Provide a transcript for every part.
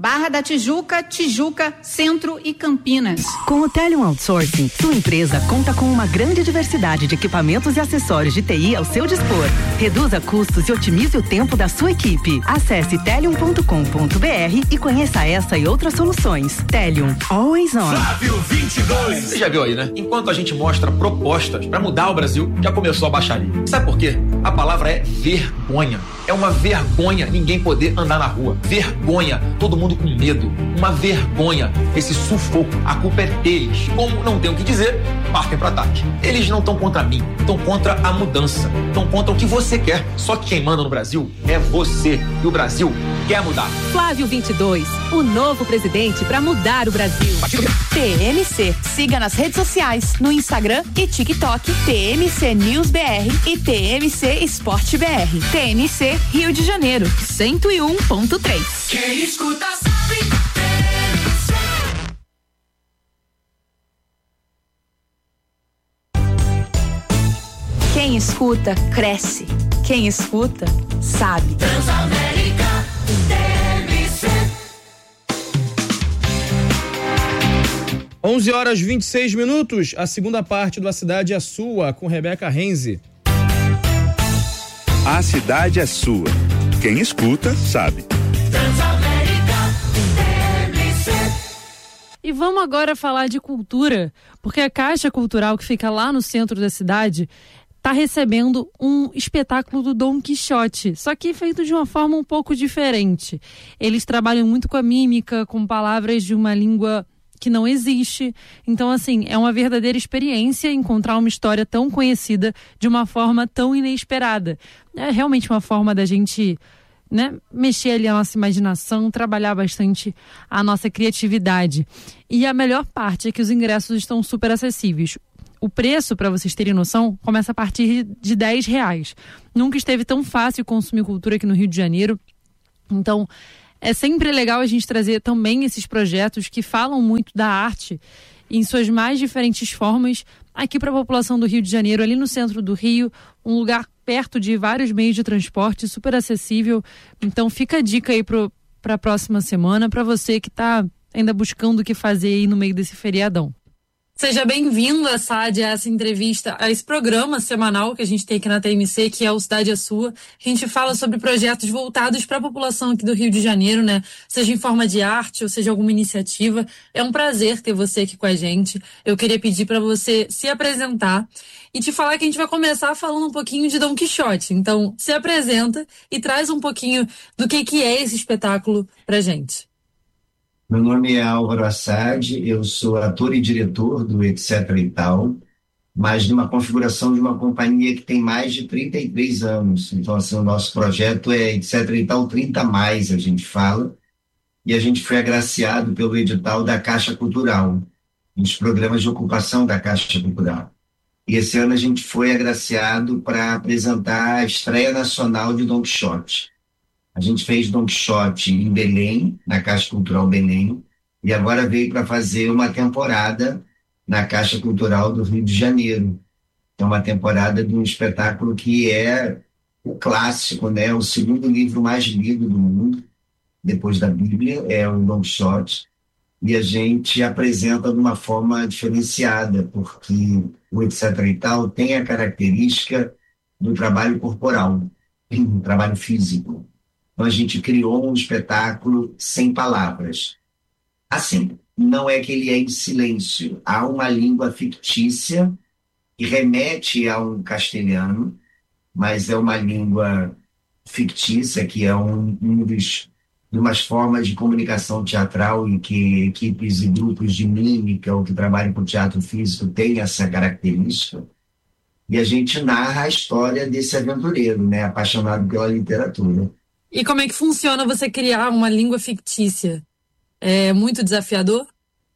Barra da Tijuca, Tijuca, Centro e Campinas. Com o Telium Outsourcing, sua empresa conta com uma grande diversidade de equipamentos e acessórios de TI ao seu dispor. Reduza custos e otimize o tempo da sua equipe. Acesse telium.com.br e conheça essa e outras soluções. Telium, always on. Flávio 22. Você já viu aí, né? Enquanto a gente mostra propostas para mudar o Brasil, já começou a baixaria. Sabe por quê? A palavra é vergonha. É uma vergonha ninguém poder andar na rua. Vergonha, todo mundo com medo. Uma vergonha, esse sufoco. A culpa é deles. Como não tem o que dizer, partem para ataque. Eles não estão contra mim, estão contra a mudança. Estão contra o que você quer. Só que quem manda no Brasil é você. E o Brasil quer mudar. Flávio 22, o novo presidente para mudar o Brasil. TMC. Siga nas redes sociais, no Instagram e TikTok, TMC News BR e TMC Esporte BR. TMC Rio de Janeiro, 101.3. Quem escuta sabe. Quem escuta, cresce. Quem escuta, sabe. Transamérica, TMC. 11h26. A segunda parte do A Cidade é Sua, com Rebeca Renzi. A cidade é sua. Quem escuta, sabe. Transamérica, TMC. E vamos agora falar de cultura, porque a Caixa Cultural, que fica lá no centro da cidade, está recebendo um espetáculo do Dom Quixote, só que feito de uma forma um pouco diferente. Eles trabalham muito com a mímica, com palavras de uma língua que não existe. Então, assim, é uma verdadeira experiência encontrar uma história tão conhecida de uma forma tão inesperada. É realmente uma forma da gente, né, mexer ali a nossa imaginação, trabalhar bastante a nossa criatividade. E a melhor parte é que os ingressos estão super acessíveis. O preço, para vocês terem noção, começa a partir de R$10. Nunca esteve tão fácil consumir cultura aqui no Rio de Janeiro. Então, é sempre legal a gente trazer também esses projetos que falam muito da arte em suas mais diferentes formas aqui para a população do Rio de Janeiro, ali no centro do Rio, um lugar perto de vários meios de transporte, super acessível. Então fica a dica aí para a próxima semana, para você que está ainda buscando o que fazer aí no meio desse feriadão. Seja bem-vinda, Sade, a essa entrevista, a esse programa semanal que a gente tem aqui na TMC, que é o Cidade é Sua. A gente fala sobre projetos voltados para a população aqui do Rio de Janeiro, né? Seja em forma de arte ou seja alguma iniciativa. É um prazer ter você aqui com a gente. Eu queria pedir para você se apresentar e te falar que a gente vai começar falando um pouquinho de Dom Quixote. Então, se apresenta e traz um pouquinho do que é esse espetáculo pra gente. Meu nome é Álvaro Assad, eu sou ator e diretor do Etc e Tal, mas numa configuração de uma companhia que tem mais de 33 anos. Então, assim, o nosso projeto é Etc e Tal 30 mais, a gente fala, e a gente foi agraciado pelo edital da Caixa Cultural, nos programas de ocupação da Caixa Cultural. E esse ano a gente foi agraciado para apresentar a estreia nacional de Dom Quixote. A gente fez Dom Quixote em Belém, na Caixa Cultural Belém, e agora veio para fazer uma temporada na Caixa Cultural do Rio de Janeiro. É uma temporada de um espetáculo que é o clássico, né? O segundo livro mais lido do mundo, depois da Bíblia, é o Dom Quixote. E a gente apresenta de uma forma diferenciada, porque o Etc e Tal tem a característica do trabalho corporal, um trabalho físico. Então a gente criou um espetáculo sem palavras. Assim, não é que ele é em silêncio. Há uma língua fictícia que remete a um castelhano, mas é uma língua fictícia que é de umas formas de comunicação teatral em que equipes e grupos de mímica ou que trabalham com teatro físico têm essa característica. E a gente narra a história desse aventureiro, né, apaixonado pela literatura. E como é que funciona você criar uma língua fictícia? É muito desafiador?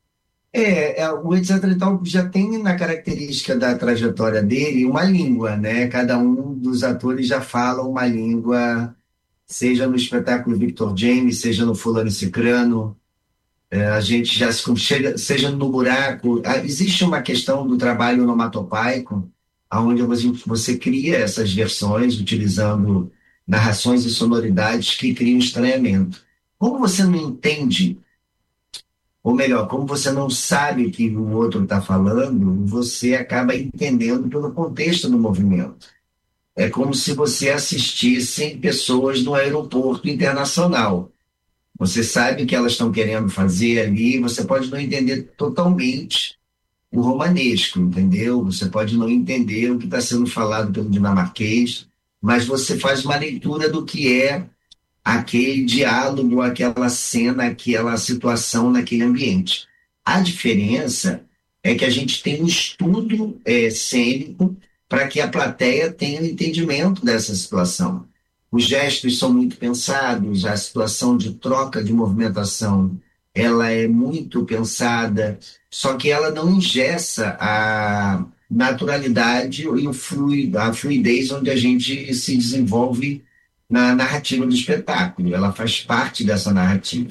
O Etc e Tal já tem na característica da trajetória dele uma língua, né? Cada um dos atores já fala uma língua, seja no espetáculo Victor James, seja no Fulano e Cicrano. A gente já chega, seja no Buraco. Existe uma questão do trabalho onomatopaico, onde você cria essas versões utilizando narrações e sonoridades que criam estranhamento. Como você não entende, ou melhor, como você não sabe o que o outro está falando, você acaba entendendo pelo contexto do movimento. É como se você assistisse pessoas no aeroporto internacional. Você sabe o que elas estão querendo fazer ali, você pode não entender totalmente o romanesco, entendeu? Você pode não entender o que está sendo falado pelo dinamarquês, mas você faz uma leitura do que é aquele diálogo, aquela cena, aquela situação naquele ambiente. A diferença é que a gente tem um estudo cênico para que a plateia tenha um entendimento dessa situação. Os gestos são muito pensados, a situação de troca de movimentação, ela é muito pensada, só que ela não engessa a naturalidade e a fluidez onde a gente se desenvolve na narrativa do espetáculo. Ela faz parte dessa narrativa.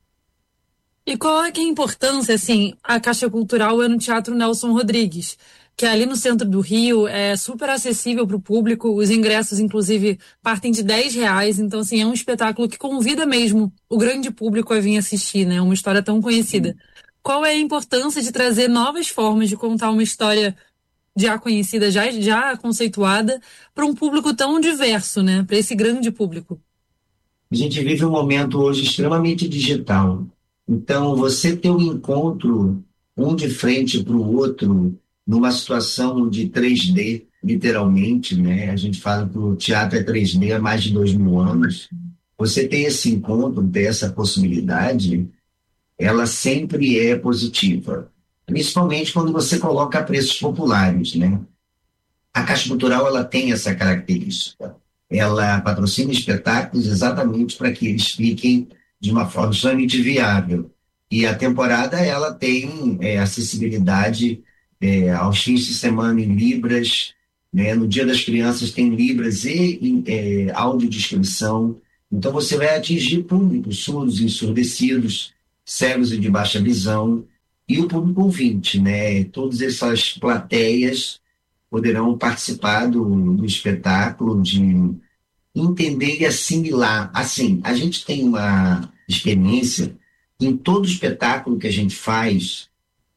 E qual é que é a importância, assim, a Caixa Cultural é no Teatro Nelson Rodrigues, que é ali no centro do Rio, é super acessível para o público, os ingressos, inclusive, partem de R$10, então, assim, é um espetáculo que convida mesmo o grande público a vir assistir, né? Uma história tão conhecida. Qual é a importância de trazer novas formas de contar uma história já conhecida, já conceituada, para um público tão diverso, né? Para esse grande público? A gente vive um momento hoje extremamente digital. Então, você ter um encontro, um de frente para o outro, numa situação de 3D, literalmente, né? A gente fala que o teatro é 3D há mais de 2000 anos. Você ter esse encontro, ter essa possibilidade, ela sempre é positiva. Principalmente quando você coloca preços populares, né? A Caixa Cultural, ela tem essa característica. Ela patrocina espetáculos exatamente para que eles fiquem de uma forma extremamente viável. E a temporada, ela tem acessibilidade aos fins de semana em libras, né? No Dia das Crianças tem libras e audiodescrição. Então você vai atingir públicos surdos, ensurdecidos, cegos e de baixa visão, e o público ouvinte, né? Todas essas plateias poderão participar do espetáculo, de entender e assimilar. Assim, a gente tem uma experiência em todo espetáculo que a gente faz,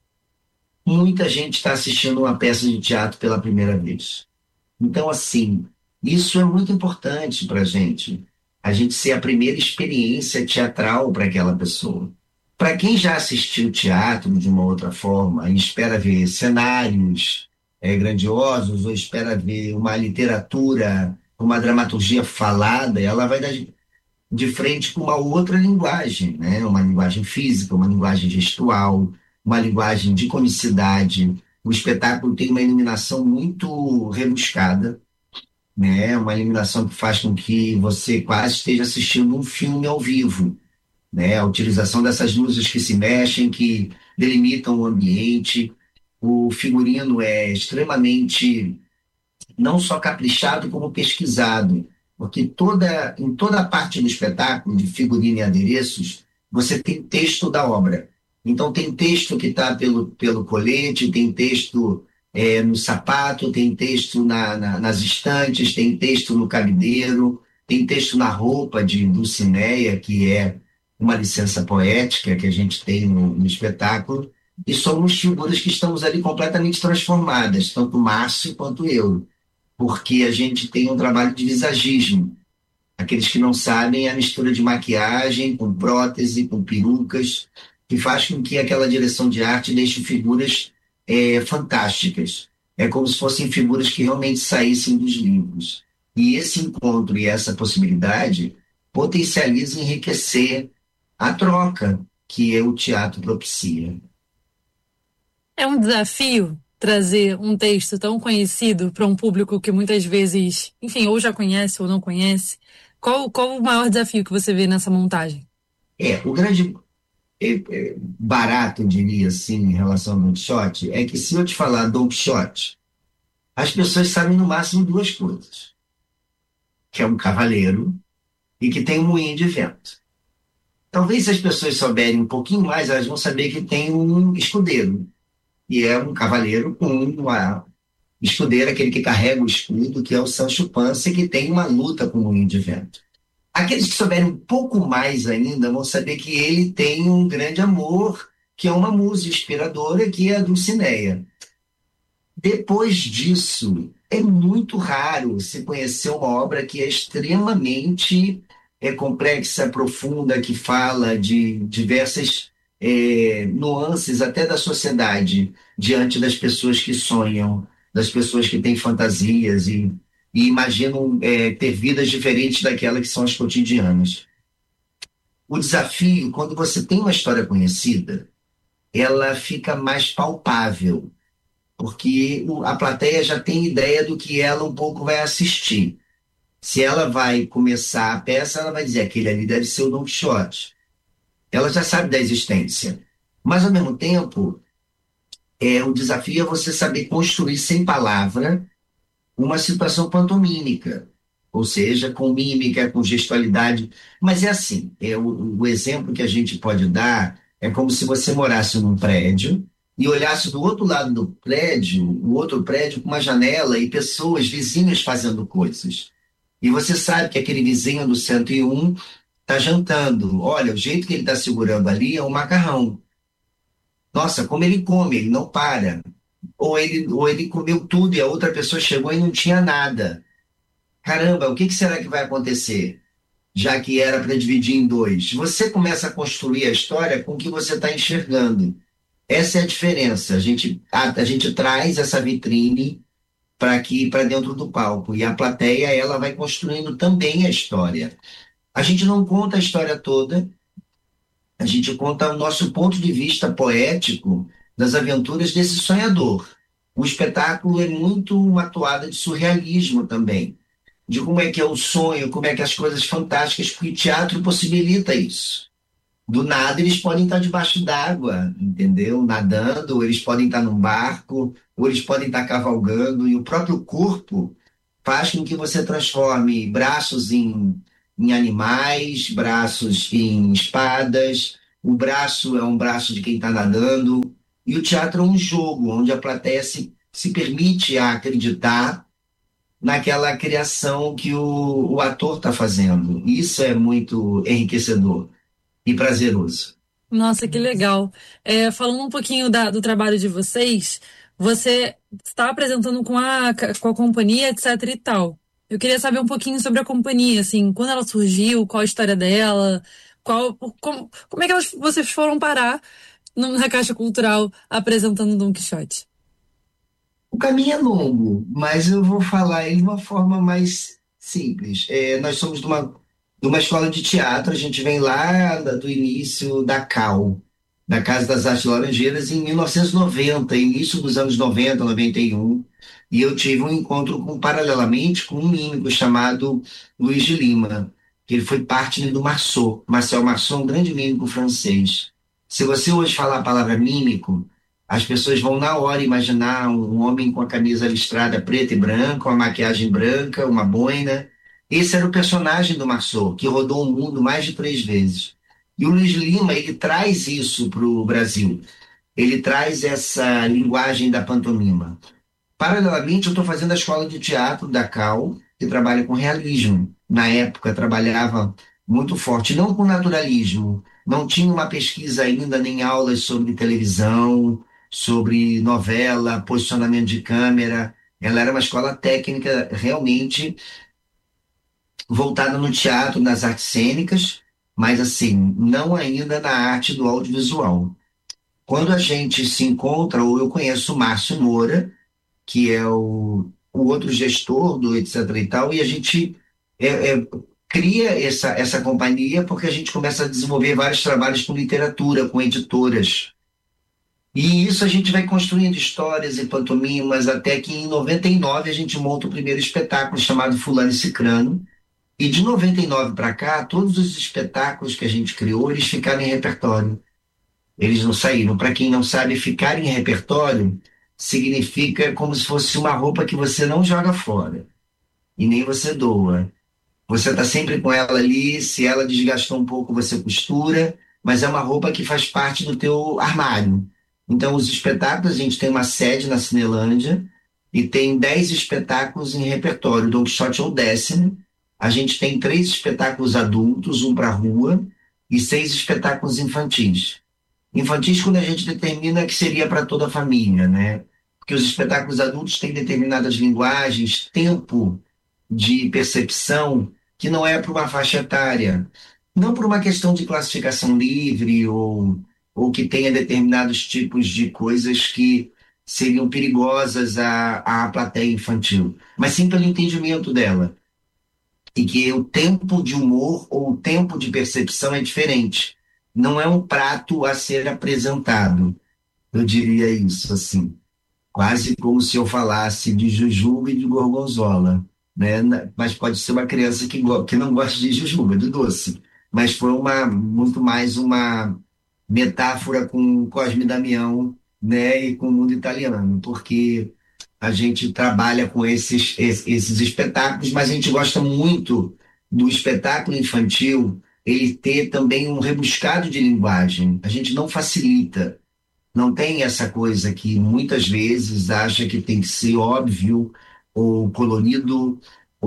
muita gente está assistindo uma peça de teatro pela primeira vez. Então, assim, isso é muito importante para a gente ser a primeira experiência teatral para aquela pessoa. Para quem já assistiu teatro de uma outra forma e espera ver cenários grandiosos ou espera ver uma literatura, uma dramaturgia falada, ela vai dar de frente com uma outra linguagem, né? Uma linguagem física, uma linguagem gestual, uma linguagem de comicidade. O espetáculo tem uma iluminação muito rebuscada, né? Uma iluminação que faz com que você quase esteja assistindo um filme ao vivo, né? A utilização dessas luzes que se mexem, que delimitam o ambiente. O figurino é extremamente não só caprichado, como pesquisado, porque em toda a parte do espetáculo, de figurino e adereços, você tem texto da obra. Então tem texto que está pelo colete, tem texto no sapato, tem texto nas estantes, tem texto no cabideiro, tem texto na roupa de Dulcineia, que é uma licença poética que a gente tem no espetáculo, e somos figuras que estamos ali completamente transformadas, tanto Márcio quanto eu, porque a gente tem um trabalho de visagismo. Aqueles que não sabem, a mistura de maquiagem com prótese, com perucas, que faz com que aquela direção de arte deixe figuras fantásticas. É como se fossem figuras que realmente saíssem dos livros. E esse encontro e essa possibilidade potencializa e enriquecer a troca que o teatro propicia. É um desafio trazer um texto tão conhecido para um público que muitas vezes, enfim, ou já conhece ou não conhece. Qual o maior desafio que você vê nessa montagem? O grande barato, eu diria assim, em relação ao Don Quixote, é que se eu te falar Don Quixote, as pessoas sabem no máximo duas coisas. Que é um cavaleiro e que tem um moinho de vento. Talvez se as pessoas souberem um pouquinho mais, elas vão saber que tem um escudeiro. E é um cavaleiro com uma escudeira, aquele que carrega o escudo, que é o Sancho Panza, que tem uma luta com o moinho de vento. Aqueles que souberem um pouco mais ainda vão saber que ele tem um grande amor, que é uma musa inspiradora, que é a Dulcinea. Depois disso, é muito raro se conhecer uma obra que é extremamente complexa, profunda, que fala de diversas nuances até da sociedade diante das pessoas que sonham, das pessoas que têm fantasias e imaginam ter vidas diferentes daquela que são as cotidianas. O desafio, quando você tem uma história conhecida, ela fica mais palpável, porque a plateia já tem ideia do que ela um pouco vai assistir. Se ela vai começar a peça, ela vai dizer, aquele ali deve ser o Don Quixote. Ela já sabe da existência. Mas, ao mesmo tempo, o desafio é você saber construir sem palavra uma situação pantomímica, ou seja, com mímica, com gestualidade. Mas é assim, o exemplo que a gente pode dar é como se você morasse num prédio e olhasse do outro lado do prédio, o outro prédio com uma janela e pessoas, vizinhos fazendo coisas. E você sabe que aquele vizinho do 101 está jantando. Olha, o jeito que ele está segurando ali é um macarrão. Nossa, como ele come, ele não para. Ou ele comeu tudo e a outra pessoa chegou e não tinha nada. Caramba, o que será que vai acontecer? Já que era para dividir em dois. Você começa a construir a história com o que você está enxergando. Essa é a diferença. A gente traz essa vitrine para dentro do palco. E a plateia, ela vai construindo também a história. A gente não conta a história toda, a gente conta o nosso ponto de vista poético das aventuras desse sonhador. O espetáculo é muito uma toada de surrealismo também, de como é que é o sonho, como é que as coisas fantásticas, porque o teatro possibilita isso. Do nada eles podem estar debaixo d'água, entendeu? Nadando, ou eles podem estar num barco, ou eles podem estar cavalgando, e o próprio corpo faz com que você transforme braços em animais, braços em espadas, o braço é um braço de quem está nadando, e o teatro é um jogo onde a plateia se permite a acreditar naquela criação que o ator está fazendo. Isso é muito enriquecedor e prazeroso. Nossa, que legal. Falando um pouquinho do trabalho de vocês, você está apresentando com a companhia, etc e tal. Eu queria saber um pouquinho sobre a companhia, assim, quando ela surgiu, qual a história dela, como é que vocês foram parar na Caixa Cultural apresentando Don Quixote? O caminho é longo, mas eu vou falar ele de uma forma mais simples. Nós somos de uma escola de teatro, a gente vem lá do início da CAL, da Casa das Artes Laranjeiras, em 1990, início dos anos 90, 91, e eu tive um encontro paralelamente com um mímico chamado Luiz de Lima, que ele foi parte do Marceau. Marcel Marceau, um grande mímico francês. Se você hoje falar a palavra mímico, as pessoas vão na hora imaginar um homem com a camisa listrada preta e branca, uma maquiagem branca, uma boina. Esse era o personagem do Marceau, que rodou o mundo mais de 3 vezes. E o Luiz Lima, ele traz isso para o Brasil. Ele traz essa linguagem da pantomima. Paralelamente, eu estou fazendo a escola de teatro da CAL, que trabalha com realismo. Na época, trabalhava muito forte, não com naturalismo. Não tinha uma pesquisa ainda, nem aulas sobre televisão, sobre novela, posicionamento de câmera. Ela era uma escola técnica realmente voltada no teatro, nas artes cênicas, mas assim, não ainda na arte do audiovisual. Quando a gente se encontra, ou eu conheço o Márcio Moura, que é o outro gestor do etc e tal, e a gente cria essa companhia porque a gente começa a desenvolver vários trabalhos com literatura, com editoras. E isso a gente vai construindo histórias e pantomimas, até que em 99 a gente monta o primeiro espetáculo chamado Fulano e Cicrano. E de 99 para cá, todos os espetáculos que a gente criou, eles ficaram em repertório. Eles não saíram. Para quem não sabe, ficar em repertório significa como se fosse uma roupa que você não joga fora. E nem você doa. Você está sempre com ela ali, se ela desgastou um pouco, você costura, mas é uma roupa que faz parte do teu armário. Então, os espetáculos, a gente tem uma sede na Cinelândia e tem 10 espetáculos em repertório. Don Quixote é o 10º, a gente tem 3 espetáculos adultos, um para a rua, e 6 espetáculos infantis. Infantis quando a gente determina que seria para toda a família, né? Porque os espetáculos adultos têm determinadas linguagens, tempo de percepção, que não é para uma faixa etária. Não por uma questão de classificação livre ou que tenha determinados tipos de coisas que seriam perigosas à plateia infantil, mas sim pelo entendimento dela. E que o tempo de humor ou o tempo de percepção é diferente. Não é um prato a ser apresentado. Eu diria isso, assim. Quase como se eu falasse de jujuba e de gorgonzola, né? Mas pode ser uma criança que não gosta de jujuba, de doce. Mas foi muito mais uma metáfora com Cosme e Damião, né? E com o mundo italiano, porque a gente trabalha com esses espetáculos, mas a gente gosta muito do espetáculo infantil, ele ter também um rebuscado de linguagem. A gente não facilita. Não tem essa coisa que muitas vezes acha que tem que ser óbvio, ou colorido,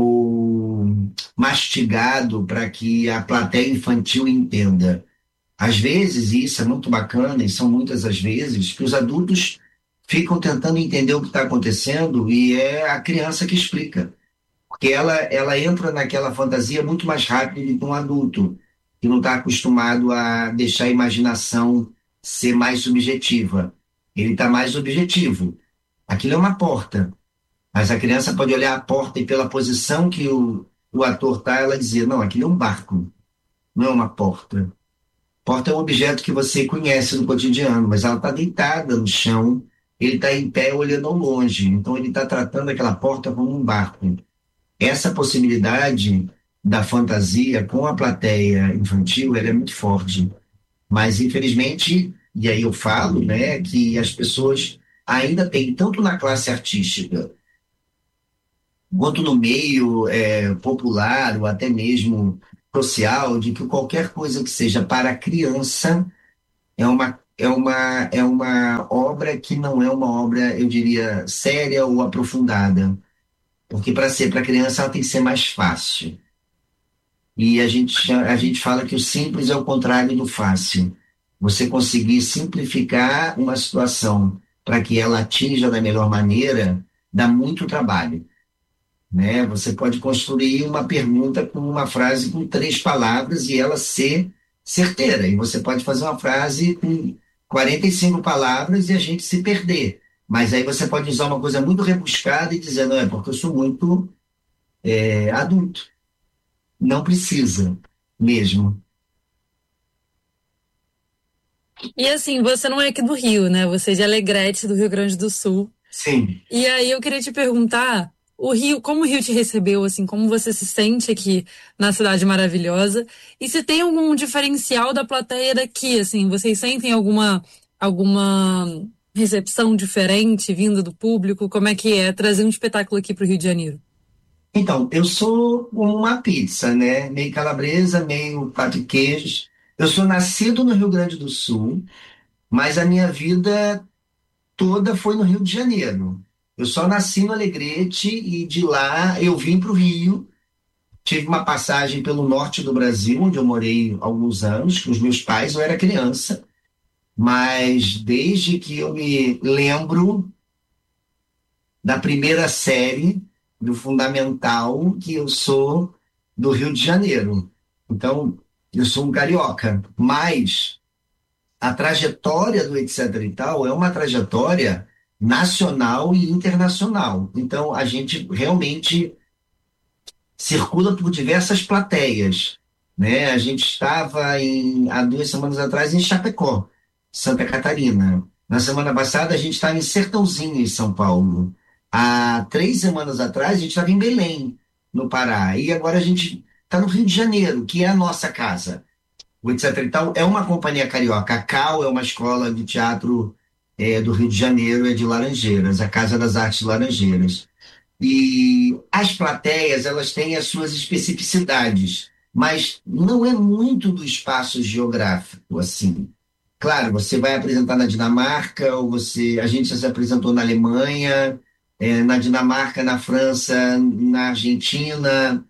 ou mastigado para que a plateia infantil entenda. Às vezes, e isso é muito bacana, e são muitas as vezes, que os adultos ficam tentando entender o que está acontecendo e é a criança que explica. Porque ela entra naquela fantasia muito mais rápido do que um adulto, que não está acostumado a deixar a imaginação ser mais subjetiva. Ele está mais objetivo. Aquilo é uma porta, mas a criança pode olhar a porta e pela posição que o ator está, ela dizer, não, aquilo é um barco, não é uma porta. Porta é um objeto que você conhece no cotidiano, mas ela está deitada no chão, ele está em pé olhando ao longe, então ele está tratando aquela porta como um barco. Essa possibilidade da fantasia com a plateia infantil, ela é muito forte. Mas, infelizmente, e aí eu falo, né, que as pessoas ainda têm, tanto na classe artística, quanto no meio popular, ou até mesmo social, de que qualquer coisa que seja para a criança é uma obra que não é uma obra, eu diria, séria ou aprofundada. Porque para ser para a criança ela tem que ser mais fácil. E a gente fala que o simples é o contrário do fácil. Você conseguir simplificar uma situação para que ela atinja da melhor maneira, dá muito trabalho. Né? Você pode construir uma pergunta com uma frase com 3 palavras e ela ser certeira. E você pode fazer uma frase com 45 palavras e a gente se perder. Mas aí você pode usar uma coisa muito rebuscada e dizer, não, é porque eu sou muito adulto. Não precisa mesmo. E assim, você não é aqui do Rio, né? Você é de Alegrete, do Rio Grande do Sul. Sim. E aí eu queria te perguntar, o Rio, como o Rio te recebeu, assim, como você se sente aqui na cidade maravilhosa? E se tem algum diferencial da plateia daqui, assim, vocês sentem alguma recepção diferente vinda do público? Como é que é trazer um espetáculo aqui para o Rio de Janeiro? Então, eu sou uma pizza, né? Meio calabresa, meio quatro queijos. Eu sou nascido no Rio Grande do Sul, mas a minha vida toda foi no Rio de Janeiro. Eu só nasci no Alegrete e de lá eu vim para o Rio. Tive uma passagem pelo norte do Brasil, onde eu morei alguns anos, com os meus pais, eu era criança. Mas desde que eu me lembro da primeira série, do fundamental, que eu sou do Rio de Janeiro. Então, eu sou um carioca. Mas a trajetória do Etc e Tal é uma trajetória nacional e internacional. Então, a gente realmente circula por diversas plateias. Né? A gente estava, há 2 semanas atrás, em Chapecó, Santa Catarina. Na semana passada, a gente estava em Sertãozinho, em São Paulo. Há 3 semanas atrás, a gente estava em Belém, no Pará. E agora a gente está no Rio de Janeiro, que é a nossa casa. O Etc e Tal é uma companhia carioca. A CAL é uma escola de teatro do Rio de Janeiro, é de Laranjeiras, a Casa das Artes de Laranjeiras. E as plateias, elas têm as suas especificidades, mas não é muito do espaço geográfico, assim. Claro, você vai apresentar na Dinamarca, ou a gente já se apresentou na Alemanha, na Dinamarca, na França, na Argentina,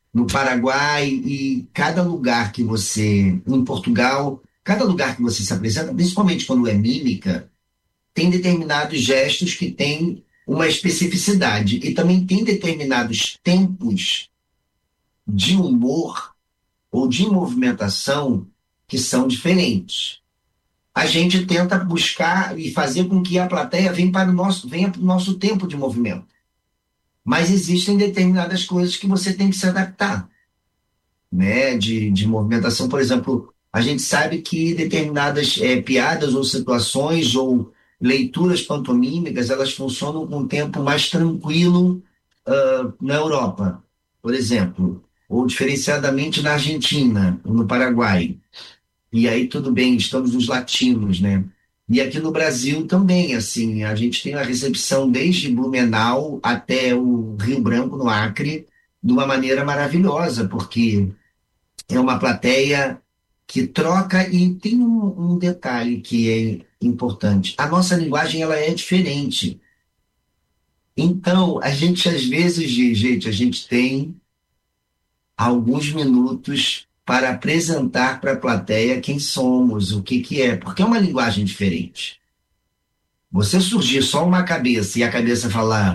no Paraguai, e cada lugar que você, em Portugal, cada lugar que você se apresenta, principalmente quando é mímica, tem determinados gestos que têm uma especificidade e também tem determinados tempos de humor ou de movimentação que são diferentes. A gente tenta buscar e fazer com que a plateia venha para o nosso tempo de movimento. Mas existem determinadas coisas que você tem que se adaptar, né? De movimentação, por exemplo, a gente sabe que determinadas piadas ou situações ou leituras pantomímicas, elas funcionam com um tempo mais tranquilo na Europa, por exemplo, ou diferenciadamente na Argentina, ou no Paraguai. E aí tudo bem, estamos nos latinos, né? E aqui no Brasil também, assim, a gente tem a recepção desde Blumenau até o Rio Branco, no Acre, de uma maneira maravilhosa, porque é uma plateia que troca, e tem um detalhe que é importante. A nossa linguagem, ela é diferente. Então, a gente, às vezes, a gente tem alguns minutos para apresentar para a plateia quem somos, o que é, porque é uma linguagem diferente. Você surgir só uma cabeça e a cabeça falar,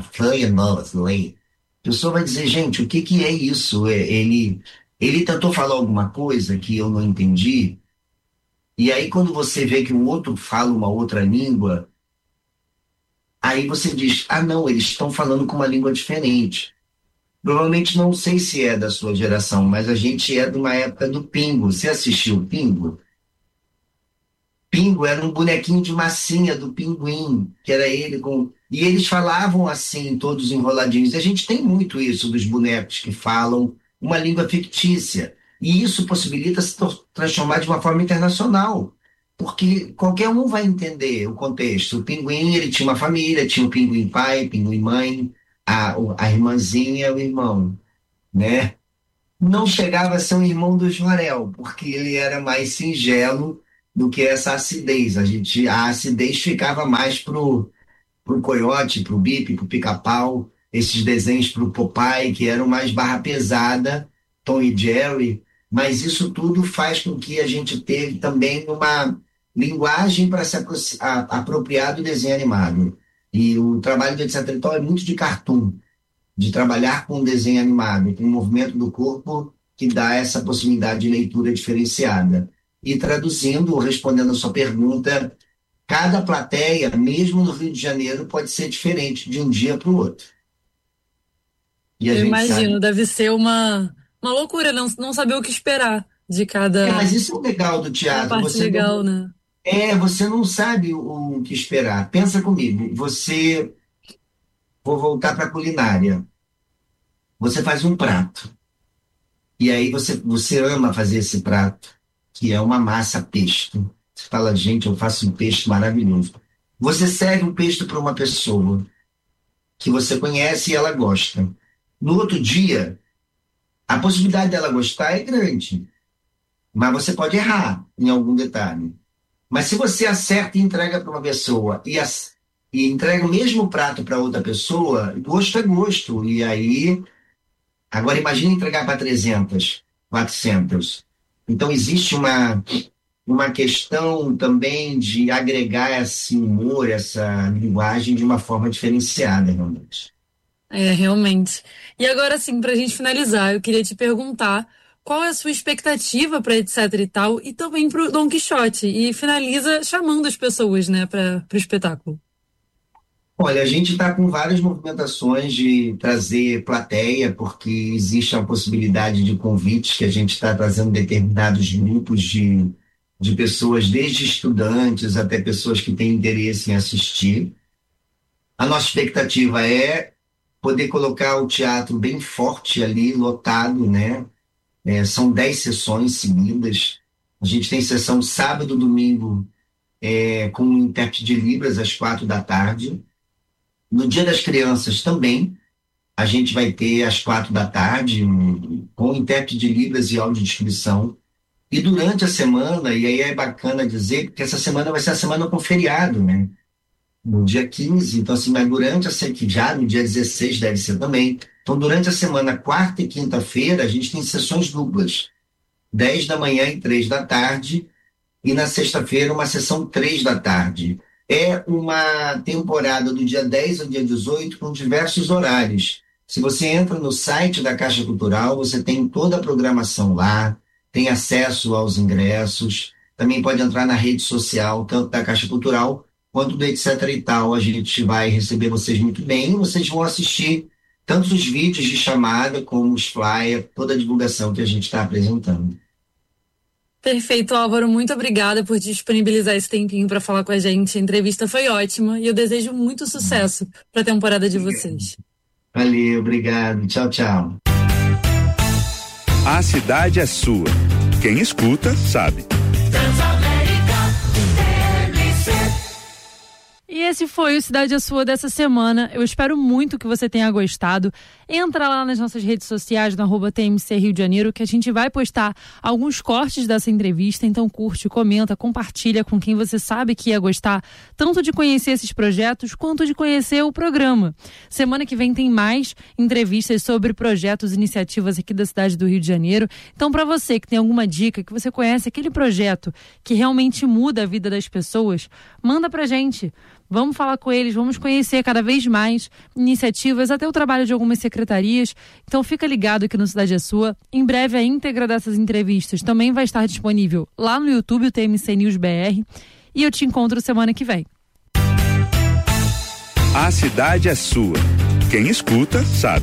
a pessoa vai dizer, gente, o que é isso? Ele tentou falar alguma coisa que eu não entendi, e aí quando você vê que o outro fala uma outra língua, aí você diz, não, eles estão falando com uma língua diferente. Provavelmente não sei se é da sua geração, mas a gente é de uma época do Pingo. Você assistiu o Pingo? Pingo era um bonequinho de massinha do Pinguim, que era ele com... E eles falavam assim, todos enroladinhos. E a gente tem muito isso dos bonecos que falam uma língua fictícia. E isso possibilita se transformar de uma forma internacional, porque qualquer um vai entender o contexto. O Pinguim, ele tinha uma família, tinha o Pinguim pai, Pinguim mãe, a irmãzinha, o irmão, né? Não chegava a ser um irmão do Jorel, porque ele era mais singelo do que essa acidez. A acidez ficava mais pro Coiote, pro Bipe, pro Pica-Pau, esses desenhos pro Popeye, que eram mais barra pesada, Tom e Jerry, mas isso tudo faz com que a gente tenha também uma linguagem para se apropriar do desenho animado. E o trabalho do Etc. é muito de cartoon, de trabalhar com desenho animado, com o movimento do corpo que dá essa possibilidade de leitura diferenciada. E traduzindo, ou respondendo a sua pergunta, cada plateia, mesmo no Rio de Janeiro, pode ser diferente de um dia para o outro. E eu imagino, deve ser uma loucura não saber o que esperar de cada... mas isso é o legal do teatro. Parte você legal, né? Você não sabe o que esperar. Pensa comigo, vou voltar para a culinária. Você faz um prato. E aí você ama fazer esse prato, que é uma massa pesto. Você fala, gente, eu faço um pesto maravilhoso. Você serve um pesto para uma pessoa que você conhece e ela gosta. No outro dia, a possibilidade dela gostar é grande. Mas você pode errar em algum detalhe. Mas se você acerta e entrega para uma pessoa e entrega o mesmo prato para outra pessoa, gosto é gosto. E aí, agora imagine entregar para 300, 400. Então existe uma questão também de agregar esse humor, essa linguagem de uma forma diferenciada, realmente. Realmente. E agora, assim, para a gente finalizar, eu queria te perguntar qual é a sua expectativa para Etc. e tal, e também para o Dom Quixote, e finaliza chamando as pessoas, né, para o espetáculo. Olha, a gente está com várias movimentações de trazer plateia, porque existe a possibilidade de convites que a gente está trazendo determinados grupos de pessoas, desde estudantes até pessoas que têm interesse em assistir. A nossa expectativa é poder colocar o teatro bem forte ali, lotado, né? São 10 sessões seguidas. A gente tem sessão sábado, domingo, com um intérprete de Libras às 4 da tarde. No Dia das Crianças também, a gente vai ter às 4 da tarde, com intérprete de Libras e audiodescrição. E durante a semana, e aí é bacana dizer, porque essa semana vai ser a semana com feriado, né? No dia 15, então assim, mas durante a semana, já no dia 16 deve ser também, Então, durante a semana, quarta e quinta-feira, a gente tem sessões duplas. 10 da manhã e 3 da tarde. E na sexta-feira, uma sessão 3 da tarde. É uma temporada do dia 10 ao dia 18 com diversos horários. Se você entra no site da Caixa Cultural, você tem toda a programação lá, tem acesso aos ingressos, também pode entrar na rede social, tanto da Caixa Cultural quanto do Etc e Tal. A gente vai receber vocês muito bem e vocês vão assistir tanto os vídeos de chamada como os flyers, toda a divulgação que a gente está apresentando. Perfeito, Álvaro. Muito obrigada por disponibilizar esse tempinho para falar com a gente. A entrevista foi ótima e eu desejo muito sucesso para a temporada de vocês. Valeu, obrigado. Tchau, tchau. A cidade é sua. Quem escuta, sabe. E esse foi o Cidade é Sua dessa semana. Eu espero muito que você tenha gostado. Entra lá nas nossas redes sociais, no @TMC Rio de Janeiro, que a gente vai postar alguns cortes dessa entrevista. Então curte, comenta, compartilha com quem você sabe que ia gostar, tanto de conhecer esses projetos, quanto de conhecer o programa. Semana que vem tem mais entrevistas sobre projetos e iniciativas aqui da cidade do Rio de Janeiro. Então, para você que tem alguma dica, que você conhece aquele projeto que realmente muda a vida das pessoas, manda pra gente. Vamos falar com eles, vamos conhecer cada vez mais iniciativas, até o trabalho de algumas secretarias. Então fica ligado aqui no Cidade é Sua. Em breve a íntegra dessas entrevistas também vai estar disponível lá no YouTube, o TMC News BR. E eu te encontro semana que vem. A cidade é sua. Quem escuta, sabe.